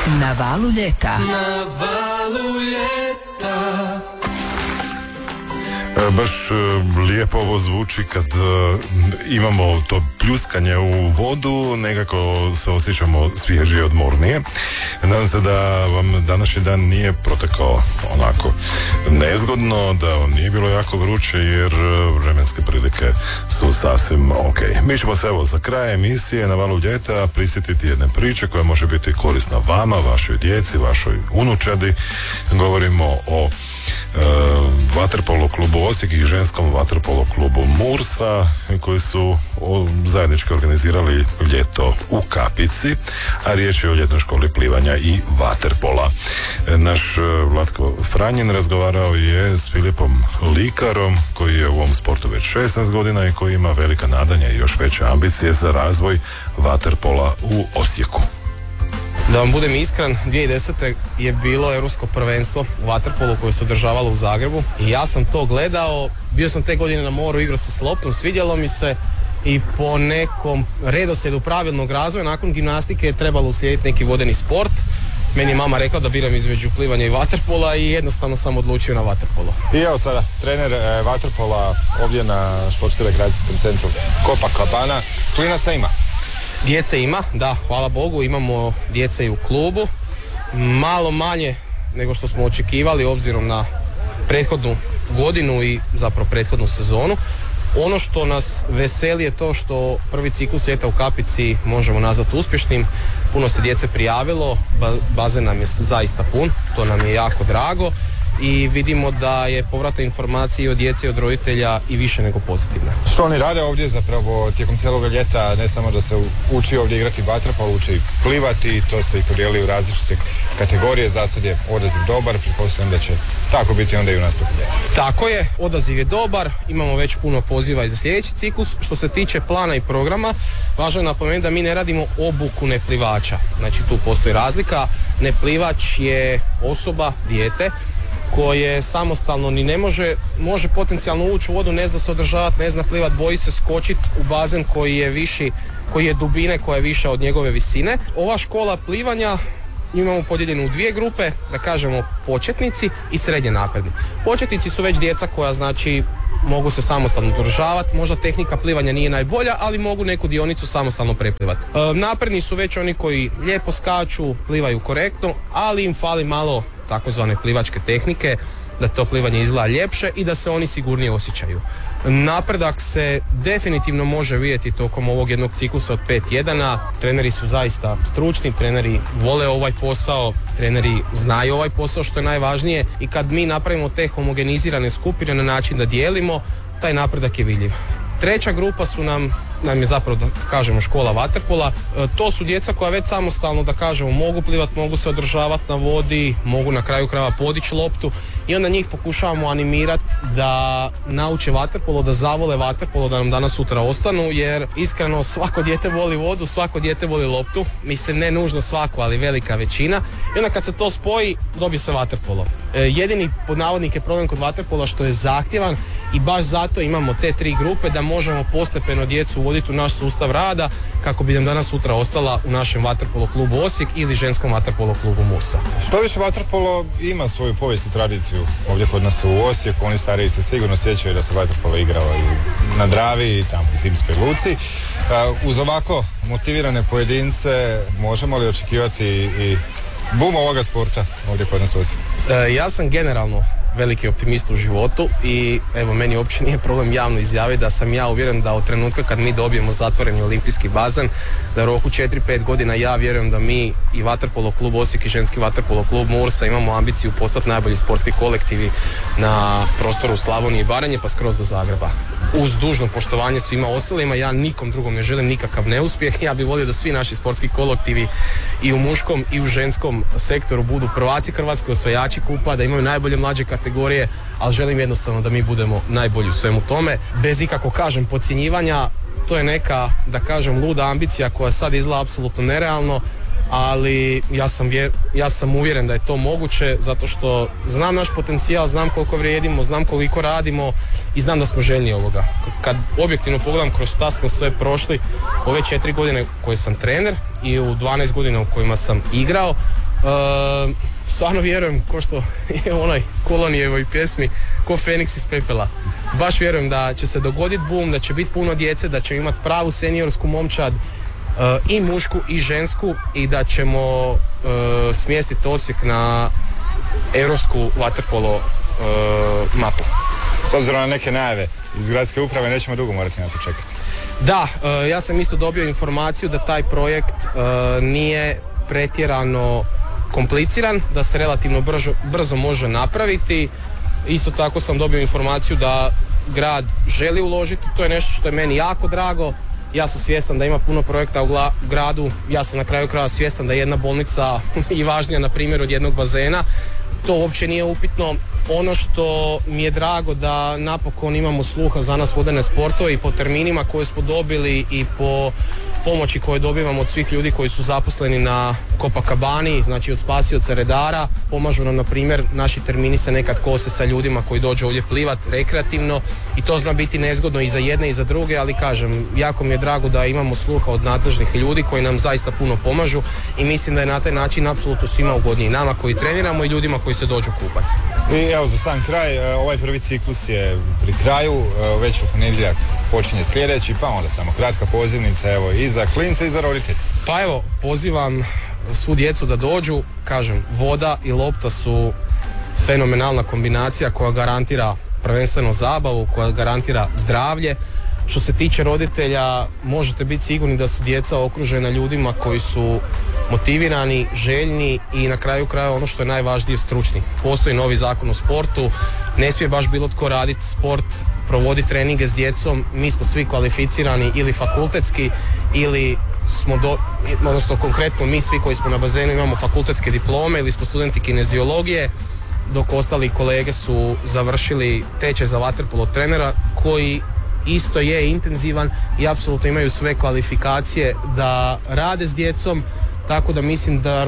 Na valu ljeta. Na valu ljeta. Baš lijepo ovo zvuči kad imamo to pljuskanje u vodu, nekako se osjećamo svježi i odmornije. Nadam se da vam današnji dan nije protekao onako nezgodno, da vam nije bilo jako vruće, jer vremenske prilike su sasvim ok. Mi ćemo se evo za kraj emisije Na valu ljeta prisjetiti jedne priče koja može biti korisna vama, vašoj djeci, vašoj unučadi. Govorimo o vaterpolo klubu Osijek i ženskom vaterpolo klubu Mursa, koji su zajednički organizirali ljeto u Kapici, a riječ je o ljetnoj školi plivanja i vaterpola. Naš Vlatko Franjin razgovarao je s Filipom Likarom, koji je u ovom sportu već 16 godina i koji ima velika nadanja i još veće ambicije za razvoj vaterpola u Osijeku. Da vam budem iskren, 2010. je bilo europsko prvenstvo u vaterpolu koje se održavalo u Zagrebu i ja sam to gledao, bio sam te godine na moru, igrao se s loptom, svidjelo mi se i po nekom redoslijedu pravilnog razvoja nakon gimnastike je trebalo uslijediti neki vodeni sport. Meni je mama rekla da biram između plivanja i vaterpola i jednostavno sam odlučio na vaterpolo. I evo sada, trener vaterpola ovdje na Športsko-rekreacijskom centru Copacabana. Klinaca ima? Djece ima, da, hvala Bogu, imamo djece i u klubu. Malo manje nego što smo očekivali obzirom na prethodnu godinu i zapravo prethodnu sezonu. Ono što nas veseli je to što prvi ciklus ljeta u Kapici možemo nazvati uspješnim. Puno se djece prijavilo, bazen nam je zaista pun, to nam je jako drago i vidimo da je povrata informacije od djece i od roditelja i više nego pozitivna. Što oni rade ovdje zapravo tijekom cijelog ljeta, ne samo da se uči ovdje igrati vaterpolo, uči plivati, to ste i podijelili u različite kategorije, za sad je odaziv dobar, pretpostavljam da će tako biti onda i u nastavku ljeta. Tako je, odaziv je dobar, imamo već puno poziva i za sljedeći ciklus. Što se tiče plana i programa, važno je napomenuti da mi ne radimo obuku neplivača, znači tu postoji razlika. Neplivač je osoba, dijete, koje samostalno ni ne može potencijalno ući u vodu, ne zna se održavati, ne zna plivat, boji se skočiti u bazen koji je viši, koji je dubine, koja je viša od njegove visine. Ova škola plivanja imamo podijeljenu u dvije grupe, da kažemo početnici i srednje napredni. Početnici su već djeca koja znači mogu se samostalno održavati, možda tehnika plivanja nije najbolja, ali mogu neku dionicu samostalno preplivati. Napredni su već oni koji lijepo skaču, plivaju korektno, ali im fali malo takozvane plivačke tehnike, da to plivanje izgleda ljepše i da se oni sigurnije osjećaju. Napredak se definitivno može vidjeti tokom ovog jednog ciklusa od 5 tjedana. Treneri su zaista stručni, treneri vole ovaj posao, treneri znaju ovaj posao što je najvažnije i kad mi napravimo te homogenizirane skupine na način da dijelimo, taj napredak je vidljiv. Treća grupa su nam je zapravo, da kažemo, škola vaterpola. To su djeca koja već samostalno, da kažemo, mogu plivati, mogu se održavati na vodi, mogu na kraju krajeva podići loptu i onda njih pokušavamo animirati da nauče vaterpolo, da zavole vaterpolo, da nam danas sutra ostanu, jer iskreno svako dijete voli vodu, svako dijete voli loptu, mislim ne nužno svako, ali velika većina, i onda kad se to spoji dobije se vaterpolo. Jedini pod navodnike problem kod vaterpola što je zahtjevan i baš zato imamo te tri grupe da možemo postepeno djecu uvoditi u naš sustav rada kako bi nam danas sutra ostala u našem vaterpolo klubu Osijek ili ženskom vaterpolo klubu Mursa. Što više vaterpolo ima svoju povijest i tradiciju ovdje kod nas u Osijeku, oni stariji se sigurno sjećaju da se vaterpolo igrao i na Dravi i tamo u Zimskoj luci. Uz ovako motivirane pojedince možemo li očekivati i boom ovoga sporta ovdje kod nas u Osijeku? Ja sam generalno veliki optimist u životu i evo meni uopće nije problem javno izjaviti da sam ja uvjeren da od trenutka kad mi dobijemo zatvoreni olimpijski bazen, da u roku 4-5 godina ja vjerujem da mi i vaterpolo klub Osijek i ženski vaterpolo klub Mursa imamo ambiciju postati najbolji sportski kolektivi na prostoru Slavonije i Baranje pa skroz do Zagreba. Uz dužno poštovanje svima ostalima, ja nikom drugom ne želim nikakav neuspjeh, ja bih volio da svi naši sportski kolektivi i u muškom i u ženskom sektoru budu prvaci Hrvatske, osvajači kupa, da imaju najbolje mlađe kategorije, ali želim jednostavno da mi budemo najbolji u svemu tome. Bez ikakvog, kažem, podcjenjivanja, to je neka, da kažem, luda ambicija koja sad izgleda apsolutno nerealno, ali ja sam uvjeren da je to moguće zato što znam naš potencijal, znam koliko vrijedimo, znam koliko radimo i znam da smo željni ovoga. Kad objektivno pogledam kroz šta smo sve prošli ove 4 godine koje sam trener i u 12 godina u kojima sam igrao, Stvarno vjerujem, ko što je u onoj Kolonijevoj pjesmi, ko Feniks iz pepela. Baš vjerujem da će se dogoditi boom, da će biti puno djece, da ćemo imati pravu seniorsku momčad, i mušku i žensku, i da ćemo smjestiti Osijek na europsku vaterpolo mapu. S obzirom na neke najave iz gradske uprave, nećemo dugo morati na to čekati. Da, ja sam isto dobio informaciju da taj projekt nije pretjerano kompliciran, da se relativno brzo može napraviti. Isto tako sam dobio informaciju da grad želi uložiti, to je nešto što je meni jako drago. Ja sam svjestan da ima puno projekta u gradu, ja sam na kraju krajeva svjestan da je jedna bolnica i važnija na primjer od jednog bazena. To uopće nije upitno. Ono što mi je drago da napokon imamo sluha za nas vodene sportove i po terminima koje smo dobili i po pomoći koje dobivamo od svih ljudi koji su zaposleni na Copacabani, znači od spasioca redara. Pomažu nam, na primjer, naši termini se nekad kose sa ljudima koji dođu ovdje plivat rekreativno i to zna biti nezgodno i za jedne i za druge, ali kažem, jako mi je drago da imamo sluha od nadležnih ljudi koji nam zaista puno pomažu i mislim da je na taj način apsolutno svima ugodniji, nama koji treniramo i ljudima koji se dođu kupati. I evo za sam kraj, ovaj prvi ciklus je pri kraju, već u ponedjeljak počinje sljedeći, pa onda samo kratka pozivnica, evo i za klince i za roditelje. Pa evo, pozivam svu djecu da dođu, kažem, voda i lopta su fenomenalna kombinacija koja garantira prvenstveno zabavu, koja garantira zdravlje. Što se tiče roditelja, možete biti sigurni da su djeca okružena ljudima koji su motivirani, željni i na kraju krajeva ono što je najvažnije, stručni. Postoji novi zakon o sportu, ne smije baš bilo tko raditi sport, provoditi treninge s djecom, mi smo svi kvalificirani ili fakultetski ili smo odnosno konkretno mi svi koji smo na bazenu imamo fakultetske diplome ili smo studenti kineziologije, dok ostali kolege su završili tečaj za vaterpolo trenera koji isto je intenzivan i apsolutno imaju sve kvalifikacije da rade s djecom, tako da mislim da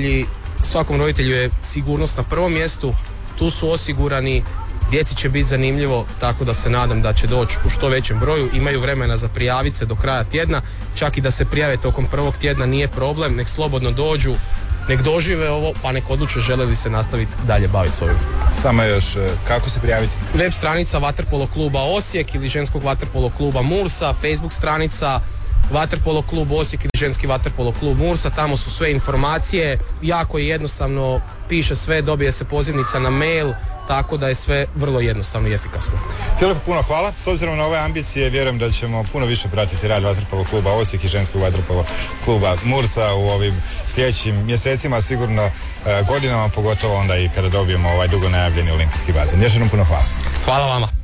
svakom roditelju je sigurnost na prvom mjestu, tu su osigurani, djeci će biti zanimljivo, tako da se nadam da će doći u što većem broju, imaju vremena za prijaviti se do kraja tjedna, čak i da se prijave tokom prvog tjedna nije problem, nek slobodno dođu, nek dožive ovo, pa nek odluče žele li se nastaviti dalje baviti s ovim. Samo još, kako se prijaviti? Web stranica Vaterpolo kluba Osijek ili ženskog Vaterpolo kluba Mursa, Facebook stranica Vaterpolo klub Osijek ili ženski Vaterpolo klub Mursa, tamo su sve informacije, jako je jednostavno, piše sve, dobije se pozivnica na mail, tako da je sve vrlo jednostavno i efikasno. Filip, puno hvala. S obzirom na ove ambicije, vjerujem da ćemo puno više pratiti rad Vaterpolo kluba Osijek i ženskog Vaterpolo kluba Mursa u ovim sljedećim mjesecima, sigurno godinama, pogotovo onda i kada dobijemo ovaj dugo najavljeni olimpijski bazen. Još jednom puno hvala. Hvala vama.